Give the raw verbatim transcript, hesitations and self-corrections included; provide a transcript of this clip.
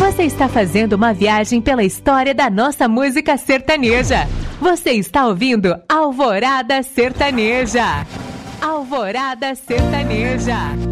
Você está fazendo uma viagem pela história da nossa música sertaneja. Você está ouvindo Alvorada Sertaneja. Alvorada Sertaneja.